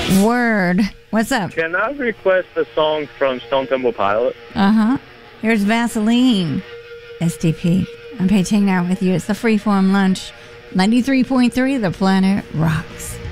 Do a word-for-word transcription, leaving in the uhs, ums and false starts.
Word. What's up? Can I request a song from Stone Temple Pilots? Uh-huh. Here's Vaseline. S T P. I'm Paige hanging out with you. It's the Freeform Lunch. ninety-three point three The Planet Rocks.